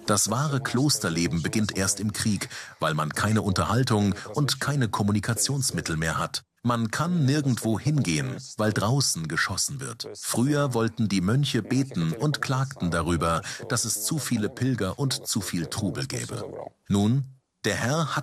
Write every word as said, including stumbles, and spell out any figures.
Das wahre Klosterleben beginnt erst im Krieg, weil man keine Unterhaltung und keine Kommunikationsmittel mehr hat. Man kann nirgendwo hingehen, weil draußen geschossen wird. Früher wollten die Mönche beten und klagten darüber, dass es zu viele Pilger und zu viel Trubel gäbe. Nun, der Herr hat